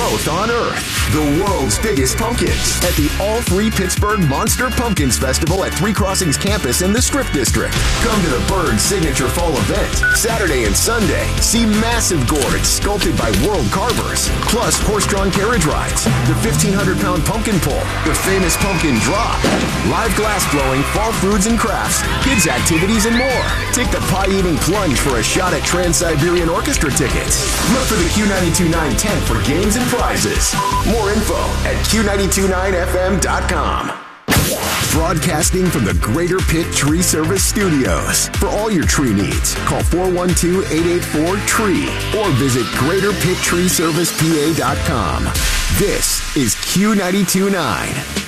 growth on Earth. The world's biggest pumpkins at the All Three Pittsburgh Monster Pumpkins Festival at Three Crossings campus in the Strip District. Come to the Berg Signature Fall event Saturday and Sunday. See massive gourds sculpted by world carvers, plus horse-drawn carriage rides, the 1,500-pound pumpkin pull, the famous pumpkin drop, live glass blowing, fall foods and crafts, kids activities, and more. Take the pie-eating plunge for a shot at Trans-Siberian Orchestra tickets. Look for the Q929 tent for games and prizes. More info at Q929FM.com. Broadcasting from the Greater Pitt Tree Service Studios. For all your tree needs, call 412-884-TREE or visit GreaterPittTreeServicePA.com. This is Q929.